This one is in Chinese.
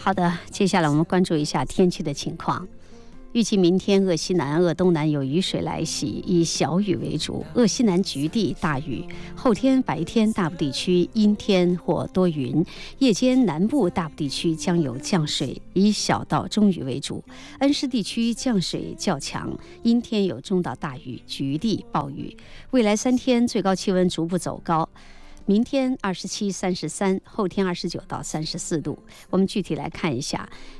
好的，接下来我们关注一下天气的情况。预计明天鄂西南、鄂东南有雨水来袭，以小雨为主，鄂西南局地大雨。后天白天大部地区阴天或多云，夜间南部大部地区将有降水，以小到中雨为主。恩施地区降水较强，阴天有中到大雨，局地暴雨。未来3天最高气温逐步走高。明天27、33，后天29到34度。我们具体来看一下，